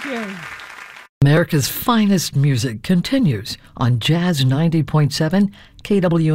Thank you. America's finest music continues on Jazz 90.7 KW.